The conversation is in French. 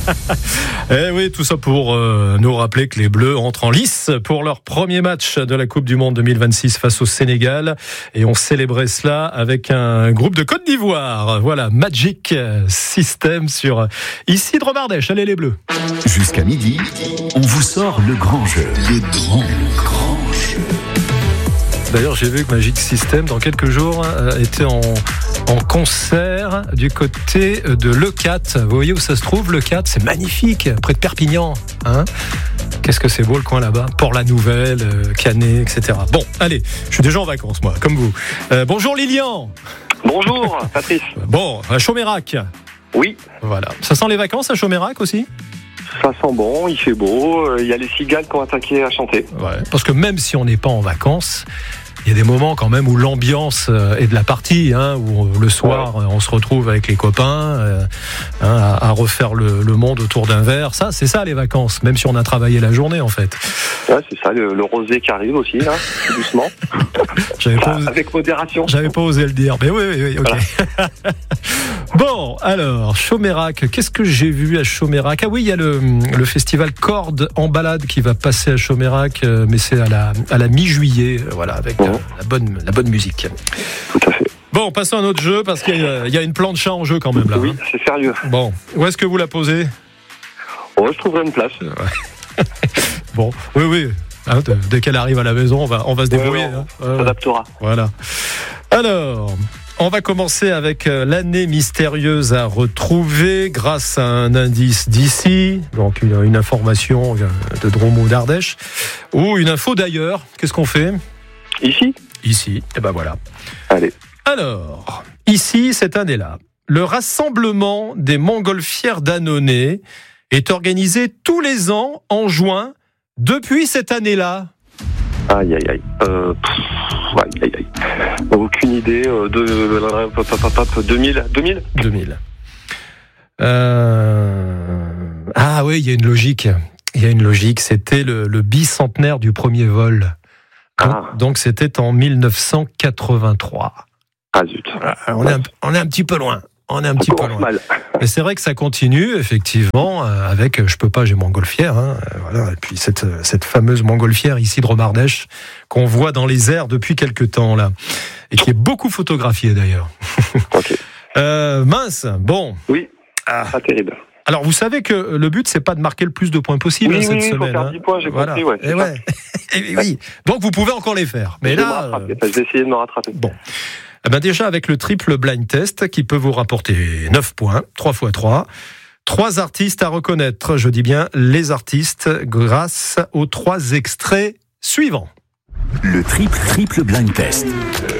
Eh oui, tout ça pour nous rappeler que les Bleus entrent en lice pour leur premier match de la Coupe du Monde 2026 face au Sénégal. Et on célébrait cela avec un groupe de Côte d'Ivoire. Voilà, Magic System sur Isidre Mardèche. Allez les Bleus. Jusqu'à midi, on vous sort le grand jeu. Le grand jeu. D'ailleurs, j'ai vu que Magic System, dans quelques jours, était en concert du côté de Leucate. Vous voyez où ça se trouve, Leucate? C'est magnifique, près de Perpignan. Hein, qu'est-ce que c'est beau le coin là-bas. Port-la-Nouvelle, Canet, etc. Bon, allez, je suis déjà en vacances, moi, comme vous. Bonjour Lilian. Bonjour Patrice. Bon, à Chaumérac. Oui. Voilà. Ça sent les vacances à Chaumérac aussi? Ça sent bon, il fait beau, il y a les cigales qui ont attaqué à chanter. Ouais, parce que même si on n'est pas en vacances, il y a des moments quand même où l'ambiance est de la partie, hein, où le soir on se retrouve avec les copains à refaire le monde autour d'un verre. Ça, c'est ça les vacances, même si on a travaillé la journée en fait. Ouais, c'est ça, le rosé qui arrive aussi, là, doucement. Avec modération. J'avais pas osé le dire, mais oui, ok. Voilà. Bon, alors, Chaumérac, qu'est-ce que j'ai vu à Chaumérac? Ah oui, il y a le festival Cordes en balade qui va passer à Chaumérac, mais c'est à la mi-juillet, voilà, avec la bonne musique. Tout à fait. Bon, passons à un autre jeu, parce qu'il y a une plancha en jeu quand même là. Oui, c'est sérieux. Bon, où est-ce que vous la posez? Je trouverai une place. Ouais. Bon, oui. Hein, dès qu'elle arrive à la maison, on va se débrouiller. On s'adaptera. Voilà. Alors, on va commencer avec l'année mystérieuse à retrouver grâce à un indice d'ici, donc une information de Dromos d'Ardèche, ou une info d'ailleurs. Qu'est-ce qu'on fait? Ici, et ben voilà. Allez. Alors, ici, cette année-là, le rassemblement des montgolfières d'Annonay est organisé tous les ans en juin depuis cette année-là. Aïe. Aucune idée. 2000. Ah oui, il y a une logique. C'était le bicentenaire du premier vol. Donc c'était en 1983. Ah zut. On est un petit peu loin. Mal. Mais c'est vrai que ça continue, effectivement, avec Je peux pas, j'ai montgolfière. Voilà. Et puis cette fameuse montgolfière Isidre Mardèche qu'on voit dans les airs depuis quelque temps, là. Et qui est beaucoup photographiée, d'ailleurs. Ok. Mince, bon. Oui, pas terrible. Alors, vous savez que le but, c'est pas de marquer le plus de points possible cette semaine. Oui, il faut faire 10 points, j'ai compris, ouais. Oui. Donc, vous pouvez encore les faire. Mais là... Je vais essayer de me rattraper. Bon. Déjà, avec le triple blind test, qui peut vous rapporter 9 points, 3 x 3. 3 artistes à reconnaître, je dis bien les artistes, grâce aux 3 extraits suivants. Le triple blind test.